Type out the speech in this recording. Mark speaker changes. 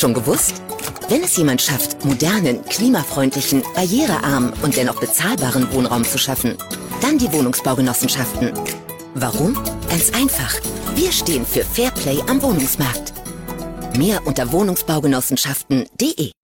Speaker 1: Schon gewusst? Wenn es jemand schafft, modernen, klimafreundlichen, barrierearmen und dennoch bezahlbaren Wohnraum zu schaffen, dann die Wohnungsbaugenossenschaften. Warum? Ganz einfach. Wir stehen für Fairplay am Wohnungsmarkt. Mehr unter wohnungsbaugenossenschaften.de